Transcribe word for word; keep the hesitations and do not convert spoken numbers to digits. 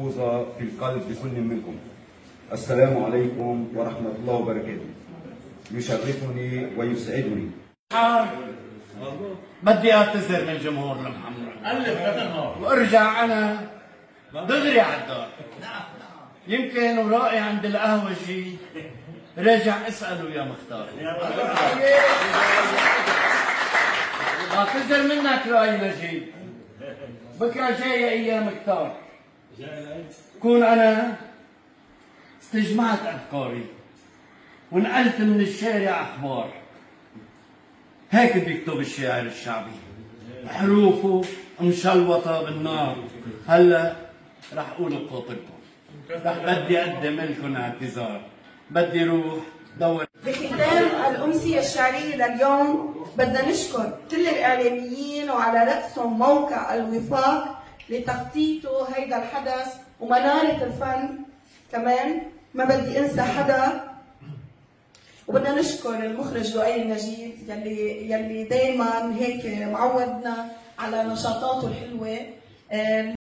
محفوظة في القلب بكل منكم. السلام عليكم ورحمة الله وبركاته. يشرفني ويسعدني. بدي اعتذر من جمهور المحمرة وارجع انا دغري على الدار. يمكن ورائي عند القهوجي راجع اساله يا مختار. بعتذر منك لؤي نجيب. بكره جايه ايام كتار. كون انا استجمعت افكاري ونقلت من الشارع اخبار. هيك بيكتب الشاعر الشعبي، حروفه مشلوطه بالنار. هلا رح اقول بخاطركم، رح بدي اقدم لكم اعتذار. بدي روح دور. بختام الأمسية الشعرية لليوم بدنا نشكر كل الإعلاميين وعلى رأسهم موقع الوفاق لتخطيطه هيدا الحدث ومنارة الفن كمان. ما بدي انسى حدا. وبدنا نشكر المخرج لؤي النجيب يلي يلي دايما هيك معودنا على نشاطاته الحلوه.